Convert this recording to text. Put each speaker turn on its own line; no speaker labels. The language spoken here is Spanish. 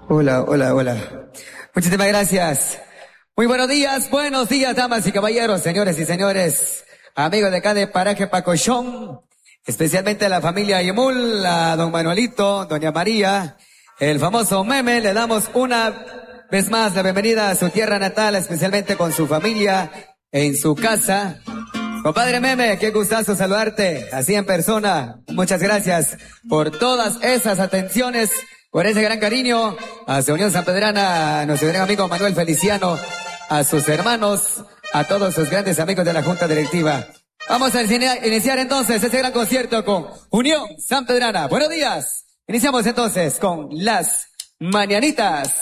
Hola, hola, hola. Muchísimas gracias. Muy buenos días, damas y caballeros, señores y señores, amigos de acá de Paraje Pacochón, especialmente a la familia Yemul, a don Manuelito, doña María, el famoso Meme. Le damos una vez más la bienvenida a su tierra natal, especialmente con su familia, en su casa. Compadre Meme, qué gustazo saludarte, así en persona. Muchas gracias por todas esas atenciones, por ese gran cariño a su Unión Sanpedrana, a nuestro gran amigo Manuel Feliciano, a sus hermanos, a todos sus grandes amigos de la Junta Directiva. Vamos a iniciar entonces ese gran concierto con Unión Sanpedrana. Buenos días. Iniciamos entonces con las mañanitas.